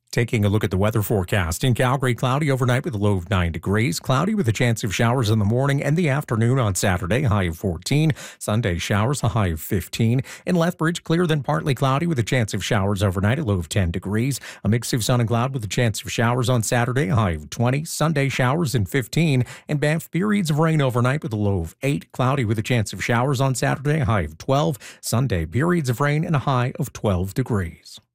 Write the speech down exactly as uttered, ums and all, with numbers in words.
Taking a look at the weather forecast. In Calgary, cloudy overnight with a low of nine degrees. Cloudy with a chance of showers in the morning and the afternoon on Saturday, high of fourteen. Sunday showers, a high of fifteen. In Lethbridge, clear then partly cloudy with a chance of showers overnight, a low of ten degrees. A mix of sun and cloud with a chance of showers on Saturday, a high of twenty. Sunday showers and fifteen. In Banff, periods of rain overnight with a low of eight. Cloudy with a chance of showers on Saturday, a high of twelve. Sunday, periods of rain and a high of twelve degrees.